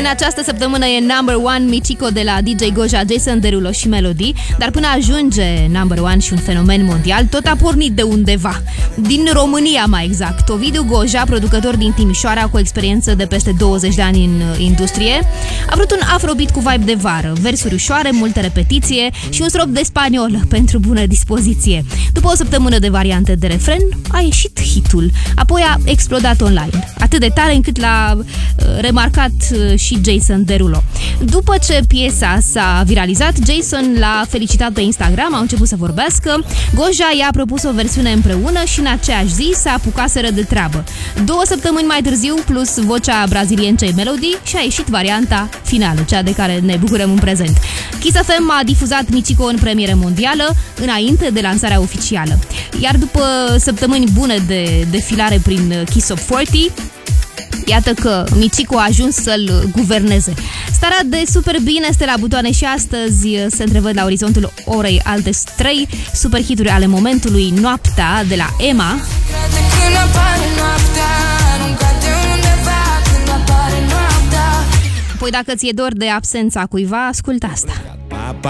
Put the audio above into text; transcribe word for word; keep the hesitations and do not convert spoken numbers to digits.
În această săptămână e number one Michiko de la D J Goja, Jason Derulo și Melody. Dar până ajunge number one și un fenomen mondial, tot a pornit de undeva. Din România, mai exact. Ovidiu Goja, producător din Timișoara cu experiență de peste douăzeci de ani în industrie, a vrut un afrobeat cu vibe de vară, versuri ușoare, multă repetiție și un strop de spaniolă pentru bună dispoziție. După o săptămână de variante de refren, a ieșit hitul. Apoi a explodat online, atât de tare încât l-a uh, remarcat uh, și Jason Derulo. După ce piesa s-a viralizat, Jason l-a felicitat pe Instagram, au început să vorbească. Goja i-a propus o versiune împreună și în aceeași zi s-a apucaseră de treabă. Două săptămâni mai târziu, plus vocea braziliencei Melody, și a ieșit varianta finală, cea de care ne bucurăm în prezent. Kiss F M a difuzat Michiko în premieră mondială, înainte de lansarea oficială. Iar după săptămâni bune de defilare prin Kiss Top patruzeci, iată că Michiko a ajuns să-l guverneze. Starea de super bine este la butoane și astăzi se întrevăd la orizontul orei alte trei superhituri ale momentului: Noaptea de la Emma, apoi Dacă ți-e dor de absența cuiva, ascultă asta.